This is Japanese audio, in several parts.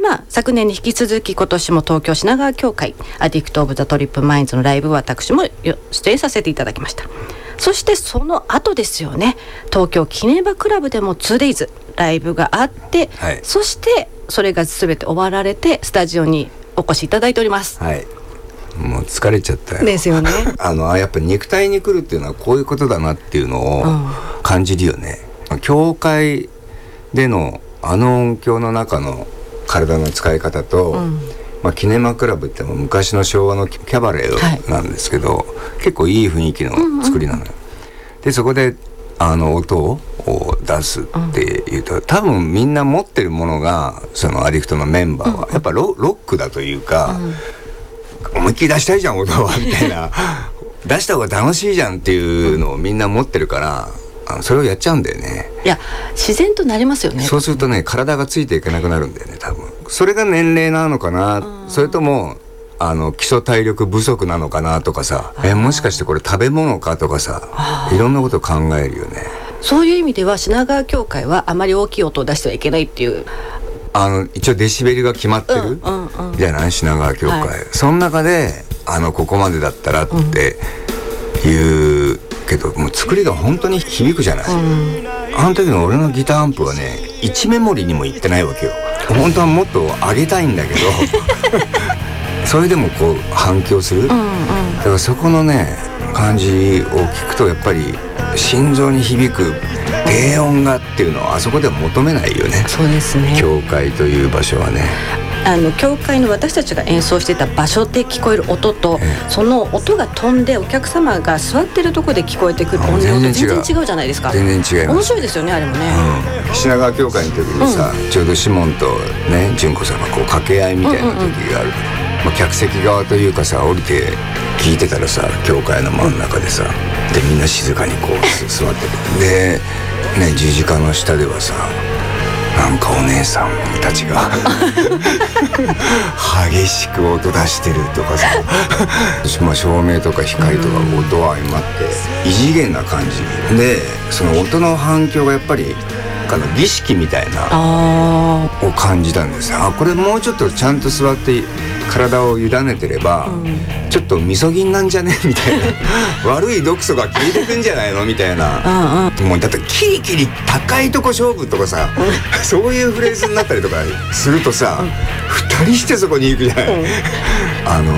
昨年に引き続き今年も東京品川協会アディクト・オブ・ザ・トリップ・マインズのライブは私も出演させていただきました。そしてその後ですよね、東京キネマクラブでも 2days ライブがあって、はい、そしてそれが全て終わられてスタジオにお越しいただいております。 はい、もう疲れちゃったよ。 ですよね。 やっぱ肉体に来るっていうのはこういうことだなっていうのを感じるよね。教会での音響の中の体の使い方と、キネマクラブっても昔の昭和のキャバレーなんですけど、結構いい雰囲気の作りなのよ。でそこで音を出すっていうと、多分みんな持ってるものがそのアディクトのメンバーはやっぱロックだというか、思いっきり出したいじゃん音はみたいな出した方が楽しいじゃんっていうのをみんな持ってるから、それをやっちゃうんだよね。 いや自然となりますよね。 そうするとね、体がついていけなくなるんだよね多分。それが年齢なのかな、それとも基礎体力不足なのかなとかさ、もしかしてこれ食べ物かとかさ、いろんなことを考えるよね。 そういう意味では品川協会はあまり大きい音を出してはいけないっていう一応デシベルが決まってるじゃない、品川協会、はい、その中でここまでだったらっていうけど、もう作りが本当に響くじゃない、あの時の俺のギターアンプはね1メモリにもいってないわけよ。本当はもっと上げたいんだけどそれでもこう反響する、だからそこのね感じを聞くとやっぱり心臓に響く低音がっていうのはあそこでは求めないよね。 そうですね。 教会という場所はね、 教会の私たちが演奏してた場所で聞こえる音と、その音が飛んでお客様が座ってるところで聞こえてくる音量と全然違うじゃないですか。 全然違います。 面白いですよねあれもね、 品川教会の時にさ、ちょうどシモンとね純子さんがこう掛け合いみたいな時がある、客席側というかさ降りて聞いてたらさ、教会の真ん中でさ、でみんな静かにこう座ってて、でね十字架の下ではさ、なんかお姉さんたちが激しく音出してるとかさ照明とか光とか音相まって異次元な感じで、その音の反響がやっぱり儀式みたいなを感じたんです。これもうちょっとちゃんと座って体を委ねてれば、ちょっとみそぎんなんじゃねみたいな悪い毒素が消えてくんじゃないのみたいな、もうだってキリキリ高いとこ勝負とかさ、そういうフレーズになったりとかするとさ、2人してそこに行くじゃない、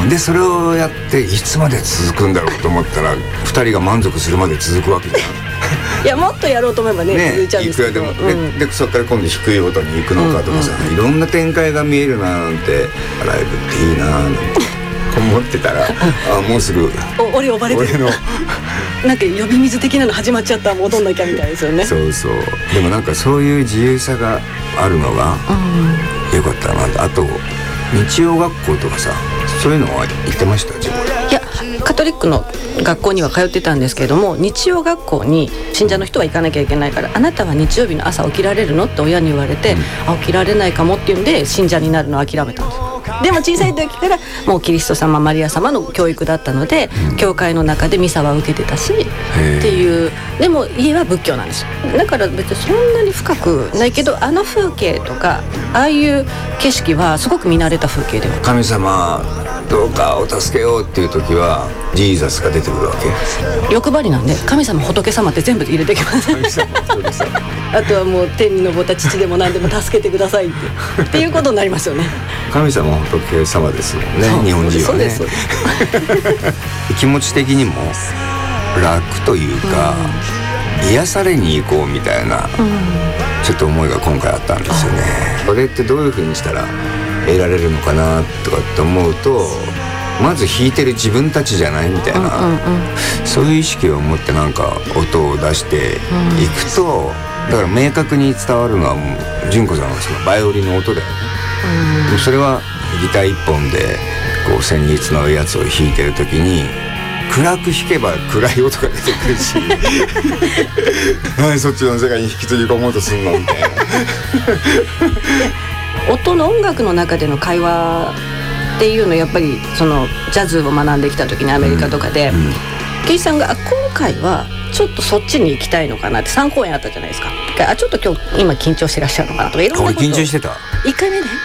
でそれをやっていつまで続くんだろうと思ったら2人が満足するまで続くわけじゃんいやもっとやろうと思えばね続いちゃうんですけど、 いくらでも、でそこから今度低い音に行くのかとかさ、いろんな展開が見えるななんて、ライブっていいななんて思ってたらもうすぐ俺呼ばれてるなんか呼び水的なの始まっちゃった、戻んなきゃみたいですよね。 そうそう。でもなんかそういう自由さがあるのがよかったな。あと日曜学校とかさ、そういうのは行ってました自分。 いやカトリックの学校には通ってたんですけれども、日曜学校に信者の人は行かなきゃいけないから、あなたは日曜日の朝起きられるのって親に言われて、起きられないかもっていうんで信者になるのを諦めたんです。でも小さい時からもうキリスト様マリア様の教育だったので、教会の中でミサは受けてたしっていう。でも家は仏教なんですよ。だから別にそんなに深くないけど、風景とかああいう景色はすごく見慣れた風景では、 神様どうかお助けようっていう時はジーザスが出てくるわけ。 欲張りなんで神様仏様って全部入れてきますあとはもう天に昇った父でも何でも助けてくださいっていうことになりますよね。 神様仏様ですもんね、日本人はね。そうです気持ち的にも楽というか、癒されに行こうみたいな、ちょっと思いが今回あったんですよね。これってどういう風にしたら得られるのかなとかって思うと、まず弾いてる自分たちじゃないみたいな、そういう意識を持ってなんか音を出していくと、だから明確に伝わるのはもう純子さんはそのバイオリンの音だよね。それはギター一本でこう旋律のやつを弾いてる時に暗く弾けば暗い音が出てくるし何そっちの世界に引き継ぎ込もうとすんのみたいな音の音楽の中での会話っていうのやっぱりそのジャズを学んできた時にアメリカとかで、ケイさんが今回はちょっとそっちに行きたいのかなって3公演あったじゃないですか。ちょっと今緊張してらっしゃるのかなとかいろんなこと。 俺緊張してた。 1回目ね